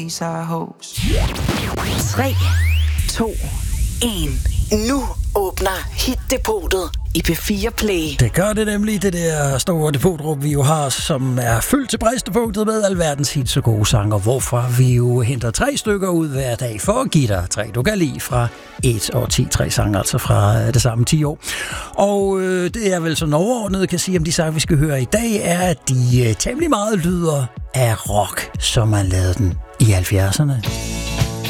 3, 2, 1. Nu åbner Hit-depotet i P4 Play. Det gør det nemlig, det der store depotrum, vi jo har, som er fyldt til bristepunktet med alverdens hits og gode sanger, hvorfra vi jo henter 3 stykker ud hver dag for at give dig 3, du kan lide fra 1 og 10, 3 sange, altså fra det samme 10 år. Og det er vel sådan overordnet, kan sige om de sange, vi skal høre i dag, er, at de temmelig meget lyder af rock, som man lavede den i 70'erne.